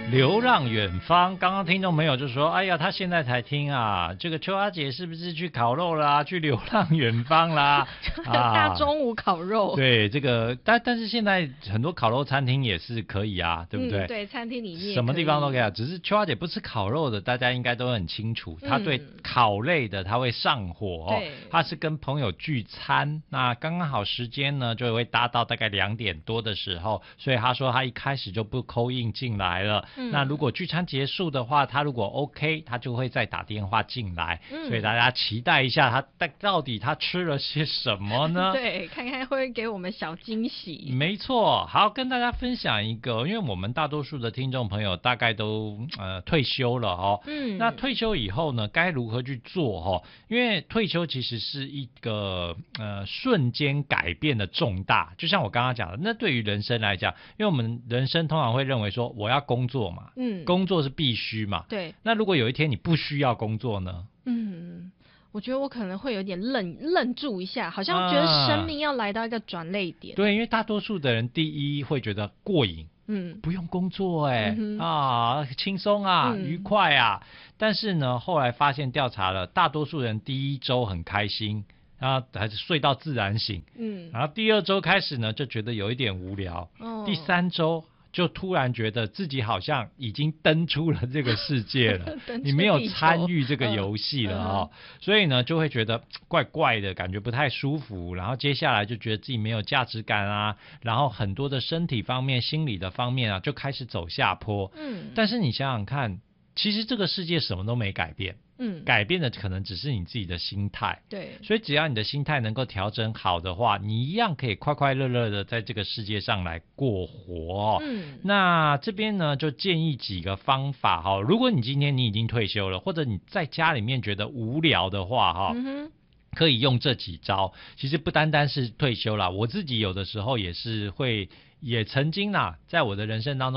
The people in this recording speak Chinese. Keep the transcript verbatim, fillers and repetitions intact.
流浪远方，刚刚听众朋友就说：“哎呀，他现在才听啊，这个秋阿姐是不是去烤肉啦，去流浪远方啦？啊， 大中午烤肉。 对，这个但但是现在很多烤肉餐厅也是可以啊，对不对？ 嗯、对，餐厅里面什么地方都可以啊。只是秋阿姐不吃烤肉的，大家应该都很清楚，她、嗯、对烤类的她会上火哦。她是跟朋友聚餐，那刚刚好时间呢就会搭到大概两点多的时候，所以她说她一开始就不call in进来了。嗯、那如果聚餐结束的话，她如果 OK， 她就会再打电话进来。嗯、所以大家期待一下，她到底她吃了些什么呢？ 对，看看会不会给我们小惊喜。 没错，好，跟大家分享一个，因为我们大多数的听众朋友大概都呃退休了哦。嗯。那退休以后呢，该如何去做哦？因为退休其实是一个呃瞬间改变的重大，就像我刚刚讲的，那对于人生来讲，因为我们人生通常会认为说我要工作嘛，嗯，工作是必须嘛。 对。 那如果有一天你不需要工作呢？ 嗯。我觉得我可能会有点愣愣住一下，好像觉得生命要来到一个转捩点。 啊、对，因为大多数的人第一会觉得过瘾，嗯，不用工作哎、嗯，啊，轻松啊、嗯，愉快啊。但是呢，后来发现调查了，大多数人第一周很开心，然后还是睡到自然醒，嗯，然后第二周开始呢就觉得有一点无聊，哦、第三周。就突然觉得自己好像已经登出了这个世界了，你没有参与这个游戏了哦，嗯、所以呢就会觉得怪怪的，感觉不太舒服，然后接下来就觉得自己没有价值感啊，然后很多的身体方面、心理的方面啊就开始走下坡。嗯，但是你想想看，其实这个世界什么都没改变。嗯，改变的可能只是你自己的心态。 对， 所以只要你的心态能够调整好的话，你一样可以快快乐乐的在这个世界上来过活哦。嗯，那这边呢就建议几个方法哈、哦。如果你今天你已经退休了，或者你在家里面觉得无聊的话哈、哦。嗯哼，可以用这几招。其实不单单是退休啦，我自己有的时候也是会，也曾经啦，在我的人生当中。